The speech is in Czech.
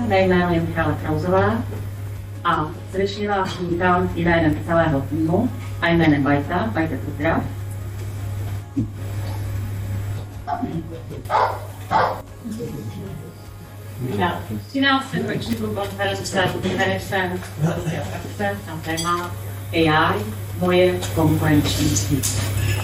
mé jméno je Michála Krauzová a srdečně vás vítám jménem celého týmu a jménem Bajta pozdrav. Na 13. ročníku konference tam téma AI, moje konkurenční síť.